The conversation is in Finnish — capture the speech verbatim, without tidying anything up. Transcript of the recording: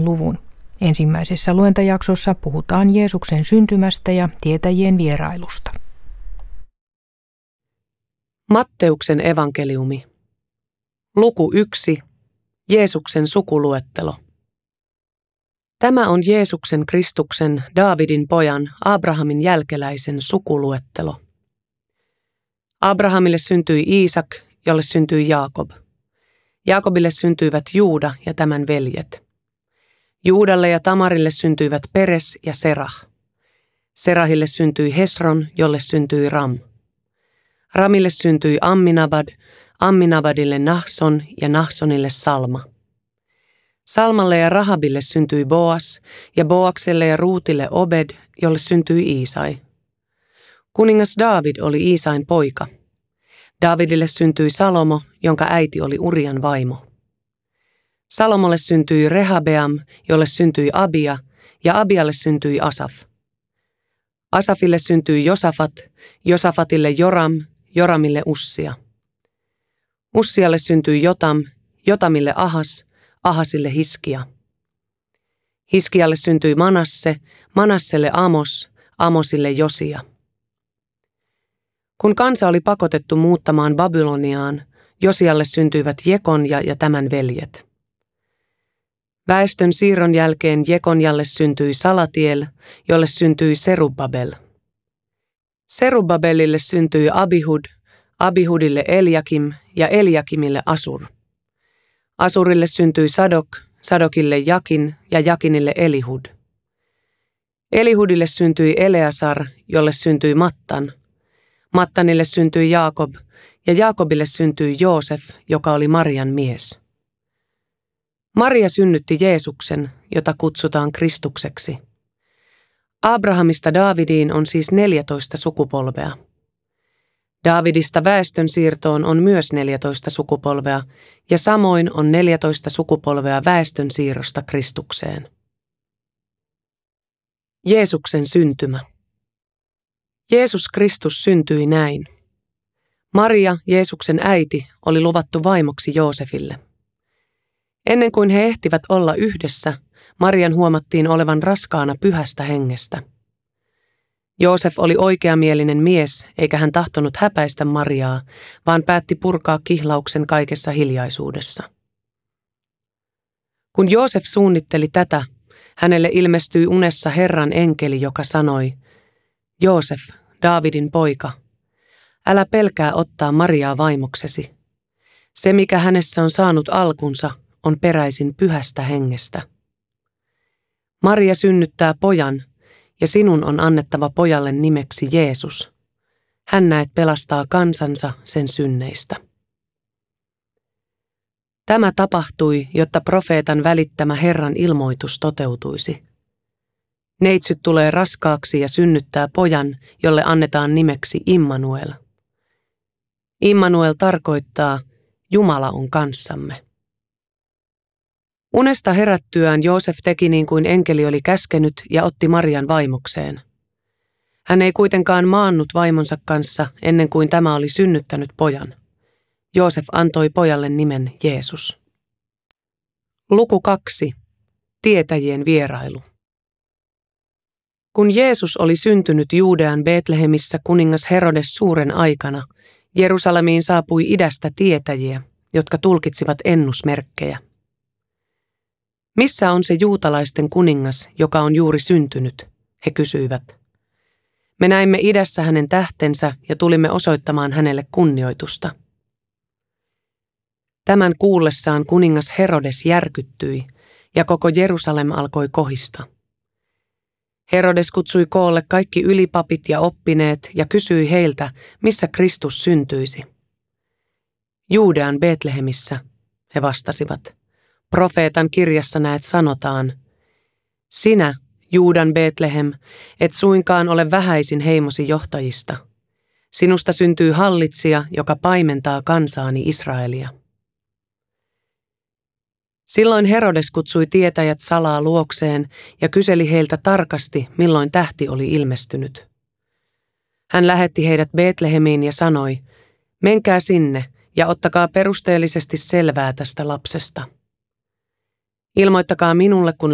luvun. Ensimmäisessä luentajaksossa puhutaan Jeesuksen syntymästä ja tietäjien vierailusta. Matteuksen evankeliumi. Luku yksi. Jeesuksen sukuluettelo. Tämä on Jeesuksen Kristuksen, Daavidin pojan, Abrahamin jälkeläisen sukuluettelo. Abrahamille syntyi Iisak, jolle syntyi Jaakob. Jaakobille syntyivät Juuda ja tämän veljet. Juudalle ja Tamarille syntyivät Peres ja Serah. Serahille syntyi Hesron, jolle syntyi Ram. Ramille syntyi Amminabad, Amminabadille Nahson ja Nahsonille Salma. Salmalle ja Rahabille syntyi Boas ja Boakselle ja Ruutille Obed, jolle syntyi Iisai. Kuningas Daavid oli Iisain poika. Daavidille syntyi Salomo, jonka äiti oli Urian vaimo. Salomolle syntyi Rehabeam, jolle syntyi Abia, ja Abialle syntyi Asaf. Asafille syntyi Josafat, Josafatille Joram, Joramille Ussia. Ussialle syntyi Jotam, Jotamille Ahas, Ahasille Hiskia. Hiskialle syntyi Manasse, Manasselle Amos, Amosille Josia. Kun kansa oli pakotettu muuttamaan Babyloniaan, Josialle syntyivät Jekonja ja tämän veljet. Väestön siirron jälkeen Jekonjalle syntyi Salatiel, jolle syntyi Serubbabel. Serubbabelille syntyi Abihud, Abihudille Eliakim ja Eliakimille Asur. Asurille syntyi Sadok, Sadokille Jakin ja Jakinille Elihud. Elihudille syntyi Eleasar, jolle syntyi Mattan. Mattanille syntyi Jaakob ja Jaakobille syntyi Joosef, joka oli Marian mies. Maria synnytti Jeesuksen, jota kutsutaan Kristukseksi. Abrahamista Daavidiin on siis neljätoista sukupolvea. Daavidista väestön siirtoon on myös neljätoista sukupolvea, ja samoin on neljätoista sukupolvea väestön siirrosta Kristukseen. Jeesuksen syntymä. Jeesus Kristus syntyi näin. Maria, Jeesuksen äiti, oli luvattu vaimoksi Joosefille. Ennen kuin he ehtivät olla yhdessä, Marian huomattiin olevan raskaana pyhästä hengestä. Joosef oli oikeamielinen mies, eikä hän tahtonut häpäistä Mariaa, vaan päätti purkaa kihlauksen kaikessa hiljaisuudessa. Kun Joosef suunnitteli tätä, hänelle ilmestyi unessa Herran enkeli, joka sanoi, Joosef, Daavidin poika, älä pelkää ottaa Mariaa vaimoksesi. Se, mikä hänessä on saanut alkunsa, on peräisin pyhästä hengestä. Maria synnyttää pojan, ja sinun on annettava pojalle nimeksi Jeesus. Hän näet pelastaa kansansa sen synneistä. Tämä tapahtui, jotta profeetan välittämä Herran ilmoitus toteutuisi. Neitsyt tulee raskaaksi ja synnyttää pojan, jolle annetaan nimeksi Immanuel. Immanuel tarkoittaa, Jumala on kanssamme. Unesta herättyään Joosef teki niin kuin enkeli oli käskenyt ja otti Marian vaimokseen. Hän ei kuitenkaan maannut vaimonsa kanssa ennen kuin tämä oli synnyttänyt pojan. Joosef antoi pojalle nimen Jeesus. Luku kaksi. Tietäjien vierailu. Kun Jeesus oli syntynyt Juudean Betlehemissä kuningas Herodes suuren aikana, Jerusalemiin saapui idästä tietäjiä, jotka tulkitsivat ennusmerkkejä. Missä on se juutalaisten kuningas, joka on juuri syntynyt? He kysyivät. Me näimme idässä hänen tähtensä ja tulimme osoittamaan hänelle kunnioitusta. Tämän kuullessaan kuningas Herodes järkyttyi ja koko Jerusalem alkoi kohista. Herodes kutsui koolle kaikki ylipapit ja oppineet ja kysyi heiltä, missä Kristus syntyisi. Juudean Betlehemissä, he vastasivat. Profeetan kirjassa näet sanotaan, sinä, Juudan Betlehem, et suinkaan ole vähäisin heimosi johtajista. Sinusta syntyy hallitsija, joka paimentaa kansaani Israelia. Silloin Herodes kutsui tietäjät salaa luokseen ja kyseli heiltä tarkasti, milloin tähti oli ilmestynyt. Hän lähetti heidät Betlehemiin ja sanoi, menkää sinne ja ottakaa perusteellisesti selvää tästä lapsesta. Ilmoittakaa minulle, kun